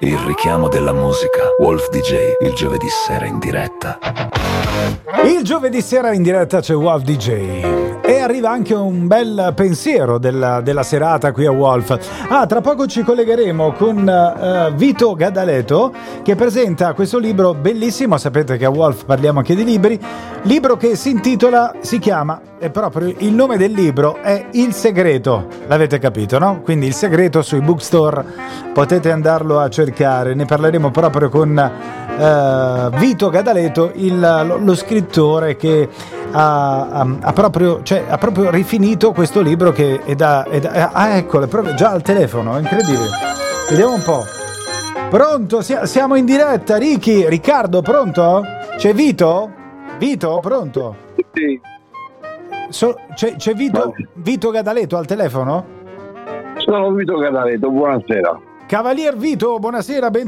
Il richiamo della musica. Wolf DJ, il giovedì sera in diretta. Il giovedì sera in diretta c'è Wolf DJ. E arriva anche un bel pensiero della serata qui a Wolf. Tra poco ci collegheremo con Vito Gadaleto, che presenta questo libro bellissimo. Sapete che a Wolf parliamo anche di libri. Libro che si chiama, è proprio il nome del libro è Il Segreto. L'avete capito, no? Quindi Il Segreto sui bookstore, potete andarlo a cercare. Ne parleremo proprio con Vito Gadaleto, lo scrittore che ha proprio rifinito questo libro, che eccolo, è proprio già al telefono, è incredibile. Vediamo un po'. Pronto? Siamo in diretta, Riccardo, pronto? C'è Vito? Vito, pronto? Sì. C'è Vito Gadaleto al telefono? Sono Vito Gadaleto, buonasera. Cavalier Vito, buonasera,